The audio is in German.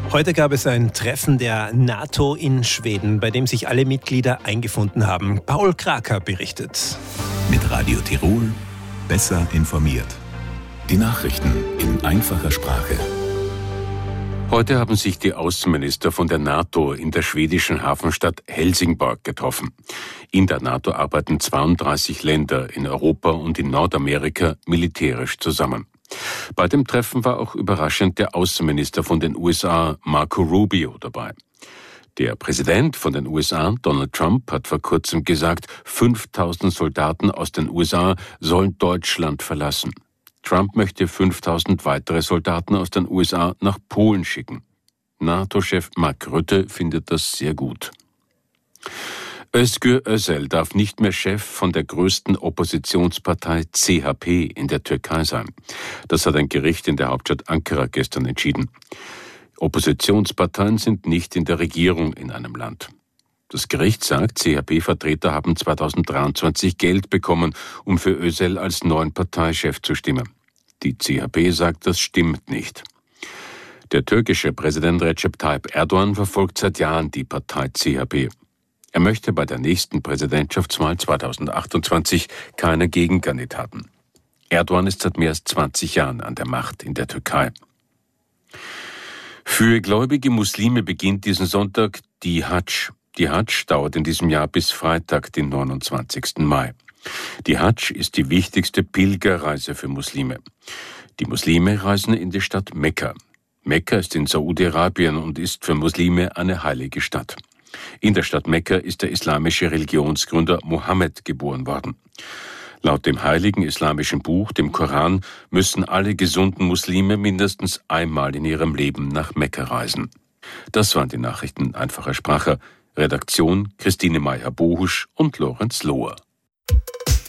Heute gab es ein Treffen der NATO in Schweden, bei dem sich alle Mitglieder eingefunden haben. Paul Kraker berichtet. Mit Radio Tirol besser informiert. Die Nachrichten in einfacher Sprache. Heute haben sich die Außenminister von der NATO in der schwedischen Hafenstadt Helsingborg getroffen. In der NATO arbeiten 32 Länder in Europa und in Nordamerika militärisch zusammen. Bei dem Treffen war auch überraschend der Außenminister von den USA, Marco Rubio, dabei. Der Präsident von den USA, Donald Trump, hat vor kurzem gesagt, 5000 Soldaten aus den USA sollen Deutschland verlassen. Trump möchte 5000 weitere Soldaten aus den USA nach Polen schicken. NATO-Chef Mark Rutte findet das sehr gut. Özgür Özel darf nicht mehr Chef von der größten Oppositionspartei CHP in der Türkei sein. Das hat ein Gericht in der Hauptstadt Ankara gestern entschieden. Oppositionsparteien sind nicht in der Regierung in einem Land. Das Gericht sagt, CHP-Vertreter haben 2023 Geld bekommen, um für Özel als neuen Parteichef zu stimmen. Die CHP sagt, das stimmt nicht. Der türkische Präsident Recep Tayyip Erdoğan verfolgt seit Jahren die Partei CHP. Er möchte bei der nächsten Präsidentschaftswahl 2028 keine Gegenkandidaten. Erdoğan ist seit mehr als 20 Jahren an der Macht in der Türkei. Für gläubige Muslime beginnt diesen Sonntag die Hadsch. Die Hadsch dauert in diesem Jahr bis Freitag, den 29. Mai. Die Hadsch ist die wichtigste Pilgerreise für Muslime. Die Muslime reisen in die Stadt Mekka. Mekka ist in Saudi-Arabien und ist für Muslime eine heilige Stadt. In der Stadt Mekka ist der islamische Religionsgründer Mohammed geboren worden. Laut dem heiligen islamischen Buch, dem Koran, müssen alle gesunden Muslime mindestens einmal in ihrem Leben nach Mekka reisen. Das waren die Nachrichten in einfacher Sprache. Redaktion Christine Meyer-Bohusch und Lorenz Lohr.